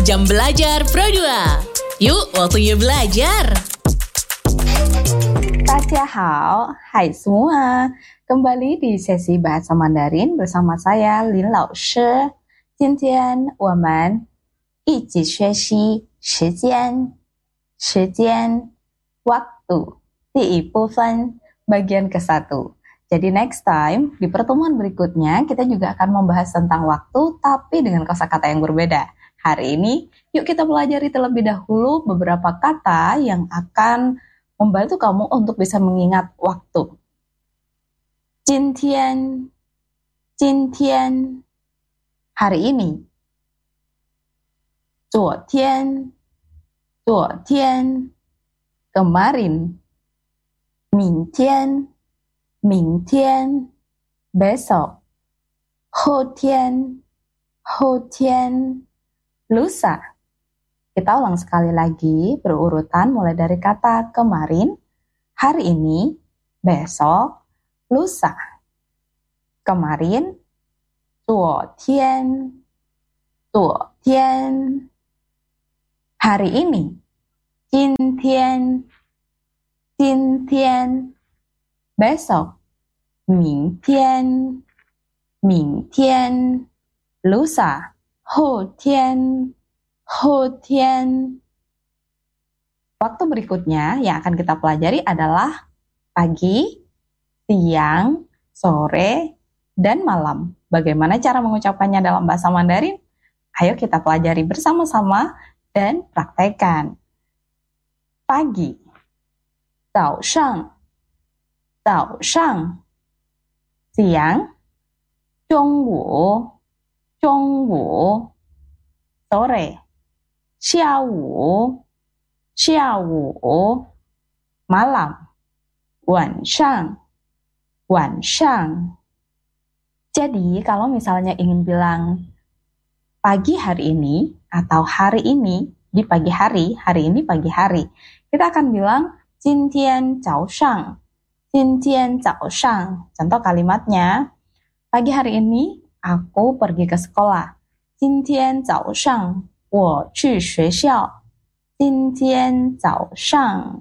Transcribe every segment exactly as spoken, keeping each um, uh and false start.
Jam Belajar Pro dua. Yuk, waktunya belajar. 大家好, hai semua. Kembali di sesi bahasa Mandarin bersama saya Lin 老师。今天我们一起学习时间，时间 waktu 第一部分 bagian ke satu. Jadi next time di pertemuan berikutnya kita juga akan membahas tentang waktu tapi dengan kosakata yang berbeda. Hari ini yuk kita pelajari terlebih dahulu beberapa kata yang akan membantu kamu untuk bisa mengingat waktu. 今天, 今天, hari ini. 昨天, 昨天, kemarin. 明天, 明天, besok. 后天, 后天, lusa. Kita ulang sekali lagi berurutan mulai dari kata kemarin, hari ini, besok, lusa. Kemarin, 昨天, 昨天. Hari ini, 今天, 今天. Besok, 明天, 明天. Lusa, 后天, 后天. Waktu berikutnya yang akan kita pelajari adalah pagi, siang, sore, dan malam. Bagaimana cara mengucapkannya dalam bahasa Mandarin? Ayo kita pelajari bersama-sama dan praktekkan. Pagi, 早上, 早上. Siang, 中午, 中午. Sore, 下午, 下午. Malam, 晚上, 晚上. Jadi kalau misalnya ingin bilang pagi hari ini atau hari ini di pagi hari, hari ini pagi hari, kita akan bilang 今天早上, 今天早上. Contoh kalimatnya, pagi hari ini aku pergi ke sekolah. 今天早上我去学校. 今天早上.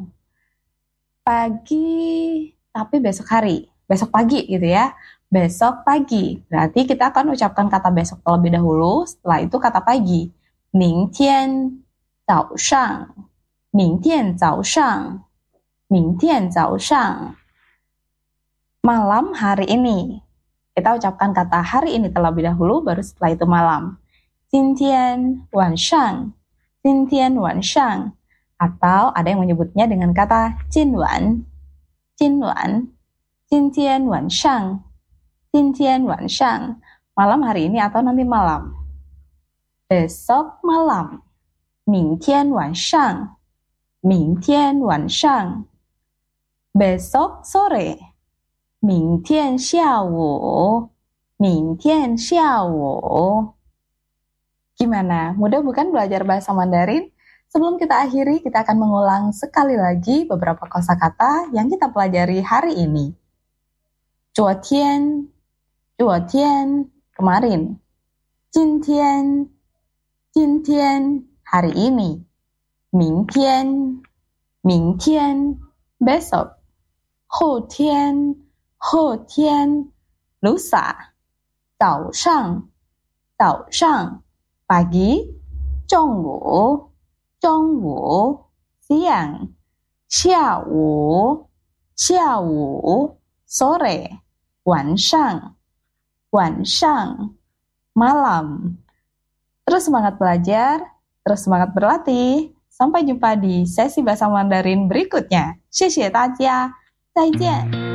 Pagi tapi besok hari, besok pagi gitu ya. Besok pagi. Berarti kita akan ucapkan kata besok terlebih dahulu, setelah itu kata pagi. 明天早上, 明天早上, 明天早上. Malam hari ini. Kita ucapkan kata hari ini terlebih dahulu, baru setelah itu malam. 今天晚上, 今天晚上. Atau ada yang menyebutnya dengan kata 今晚, 今晚, 今天晚上, 今天晚上. Malam hari ini atau nanti malam. Besok malam, 明天晚上, 明天晚上. Besok sore, 明天下午, 明天下午. Gimana? Mudah bukan belajar bahasa Mandarin? Sebelum kita akhiri, kita akan mengulang sekali lagi beberapa kosakata yang kita pelajari hari ini. 昨天, 昨天, kemarin. 今天, 今天, hari ini. 明天, 明天, besok. 后天, 后天, lusa. 早上, 早上, pagi. 中午, 中午, siang. 下午, 下午, sore. 晚上, 晚上, malam. Terus semangat belajar, terus semangat berlatih. Sampai jumpa di sesi bahasa Mandarin berikutnya. 谢谢大家，再见。